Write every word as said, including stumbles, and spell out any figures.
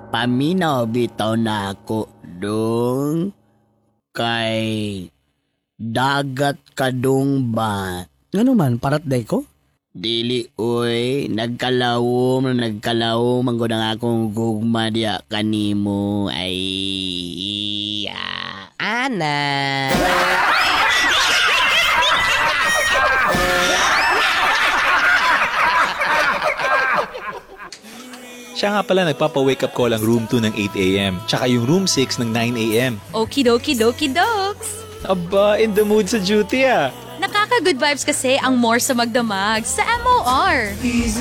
paminaw bitaw na ako dong kay dagat kadong ba. Ano man, parat day ko? Dili oy, nagkalawom na nagkalawom ang ang akong gugma diya kanimo ay iya. Ana. Siya nga pala nagpapa-wake up call ang room two ng eight a.m. Tsaka yung room six ng nine a.m. Okidoki doki dokes. Aba, in the mood sa duty ah. Nakaka-good vibes kasi ang more sa magdamag sa M O R.